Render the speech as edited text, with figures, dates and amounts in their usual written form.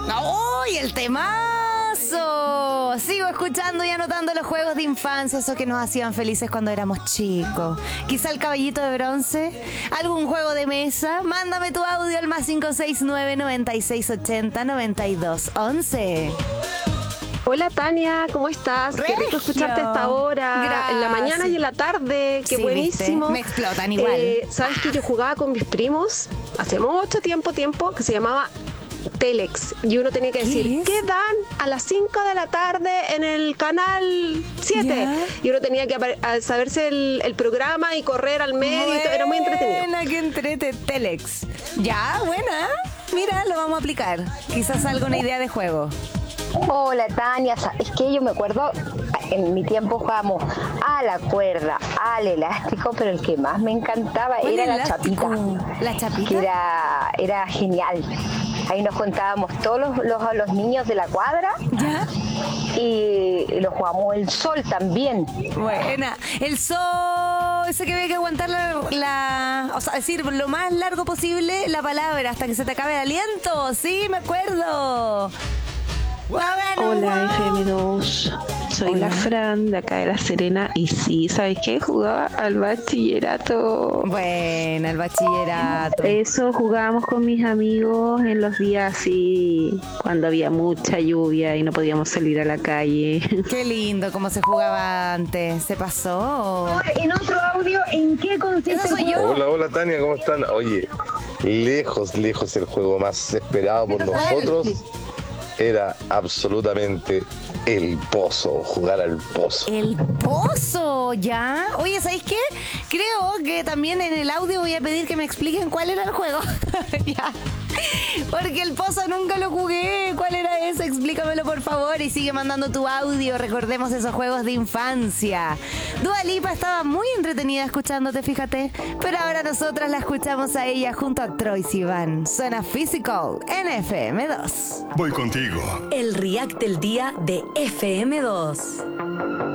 ¡Uy, el temazo! Sigo escuchando y anotando los juegos de infancia, esos que nos hacían felices cuando éramos chicos. Quizá el caballito de bronce, algún juego de mesa. Mándame tu audio al más 569-9680-9211. Hola Tania, ¿cómo estás? Qué rico escucharte a esta hora, Gracias. en la mañana y en la tarde, qué Sí, buenísimo. ¿viste? Me explotan igual. Sabes que yo jugaba con mis primos hace mucho tiempo que se llamaba Telex, y uno tenía que decir, ¿qué dan a las 5 de la tarde en el canal 7? ¿Ya? Y uno tenía que saberse el programa y correr al medio, y todo, era muy entretenido. Buena, que entrete Telex. Ya, buena. Mira, lo vamos a aplicar. Quizás salga una idea de juego. Hola Tania, es que yo me acuerdo, en mi tiempo jugábamos a la cuerda, al elástico, pero el que más me encantaba ¿Cuál era la elástico? chapita. ¿La chapita? Que era genial. Ahí nos juntábamos todos los niños de la cuadra. ¿Ya? Y lo jugamos el sol también. Buena. El sol, ese que había que aguantar o sea, decir lo más largo posible la palabra hasta que se te acabe el aliento. Sí, me acuerdo. Hola FM2, soy Hola. la Fran de acá de La Serena y sí, ¿sabes qué? Jugaba al bachillerato. Buena, el bachillerato. Eso jugábamos con mis amigos en los días así, cuando había mucha lluvia y no podíamos salir a la calle. Qué lindo cómo se jugaba antes. ¿Se pasó? En otro audio, ¿en qué consiste? Esa soy yo. Hola Tania, ¿cómo están? Oye, lejos el juego más esperado por nosotros era absolutamente el pozo, jugar al pozo. El pozo, ¿ya? Oye, ¿sabéis qué? Creo que también en el audio voy a pedir que me expliquen cuál era el juego. Ya. Porque el pozo nunca lo jugué. ¿Cuál era ese? Explícamelo, por favor. Y sigue mandando tu audio. Recordemos esos juegos de infancia. Dua Lipa estaba muy entretenida escuchándote, fíjate. Pero ahora nosotras la escuchamos a ella junto a Troye Sivan. Suena Physical en FM2. Voy contigo. El React del día de FM2.